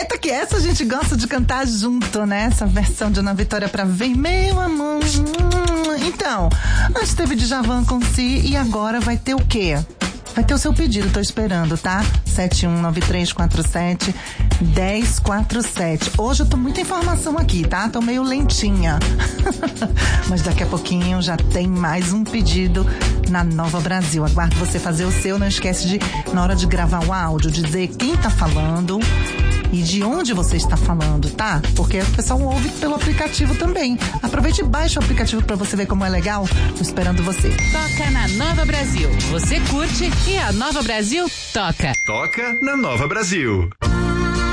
Eita, que essa a gente gosta de cantar junto, né? Essa versão de Ana Vitória pra Vem Meu Amor. Então, antes teve Djavan com Si e agora vai ter o quê? Vai ter o seu pedido, tô esperando, tá? 719347-1047. Hoje eu tô muita informação aqui, tá? Tô meio lentinha. Mas daqui a pouquinho já tem mais um pedido na Nova Brasil. Aguardo você fazer o seu. Não esquece de, na hora de gravar o áudio, dizer quem tá falando e de onde você está falando, tá? Porque o pessoal ouve pelo aplicativo também. Aproveite e baixe o aplicativo pra você ver como é legal. Tô esperando você. Toca na Nova Brasil. Você curte e a Nova Brasil toca. Toca na Nova Brasil.